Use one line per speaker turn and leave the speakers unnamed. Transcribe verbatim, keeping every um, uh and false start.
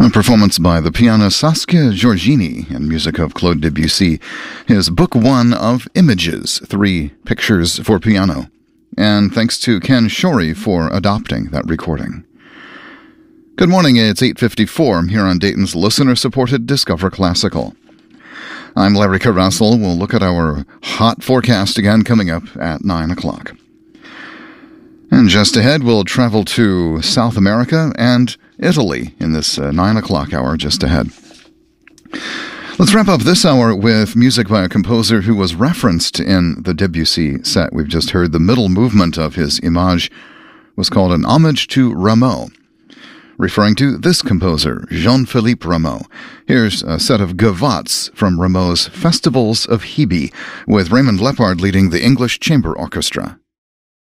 A performance by the pianist Saskia Giorgini and music of Claude Debussy, his Book One of Images, Three Pictures for Piano. And thanks to Ken Shorey for adopting that recording. Good morning, it's eight fifty-four here on Dayton's listener-supported Discover Classical. I'm Larry Carrassel. We'll look at our hot forecast again coming up at nine o'clock. And just ahead, we'll travel to South America and Italy in this uh, nine o'clock hour just ahead. Let's wrap up this hour with music by a composer who was referenced in the Debussy set. We've just heard the middle movement of his Image was called an homage to Rameau, referring to this composer, Jean-Philippe Rameau. Here's a set of gavottes from Rameau's Festivals of Hebe, with Raymond Lepard leading the English Chamber Orchestra.